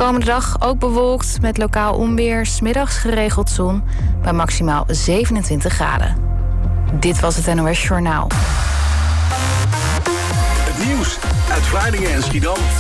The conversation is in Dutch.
Komende dag ook bewolkt met lokaal onweer, 's middags geregeld zon bij maximaal 27 graden. Dit was het NOS Journaal. Het nieuws uit Vlaardingen en Schiedam.